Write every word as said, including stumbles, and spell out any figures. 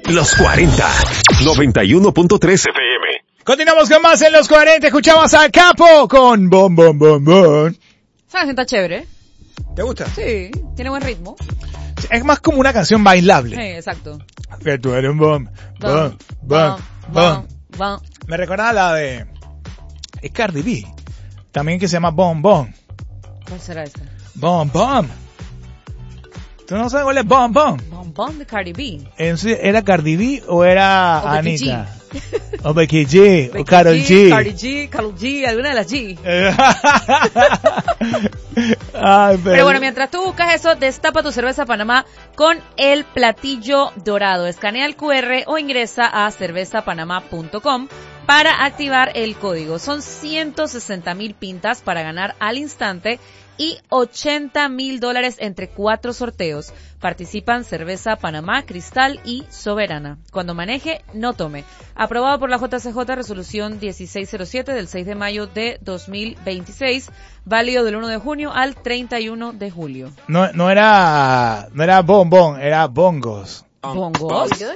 Los cuarenta, noventa y uno punto tres F M. Continuamos con más en Los cuarenta. Escuchamos a Capo con Bom Bom Bom Bom. Esa canción está chévere. ¿Te gusta? Sí, tiene buen ritmo. Es más como una canción bailable. Sí, exacto. Que tú eres un bom, bom, bom, bom. bom. Me recuerda a la de... Es Cardi B. También que se llama Bom Bom. ¿Cuál será esta? Bom Bom. ¿Tú no sabes cuál es Bom Bom? Bom Bom de Cardi B. ¿Era Cardi B o era O Becky Anita? O Becky G. Becky O Karol G. Cardi G, Karol G, alguna de las G. Ay, pero... Pero bueno, mientras tú buscas eso, destapa tu cerveza Panamá con el platillo dorado. Escanea el cu erre o ingresa a cerveza panamá punto com para activar el código. Son ciento sesenta mil pintas para ganar al instante y ochenta mil dólares entre cuatro sorteos. Participan Cerveza Panamá, Cristal y Soberana. Cuando maneje, no tome. Aprobado por la J C J, resolución dieciséis cero siete del seis de mayo de dos mil veintiséis, válido del uno de junio al treinta y uno de julio. No, no era, no era bombón, era bongos. ¿Bongos?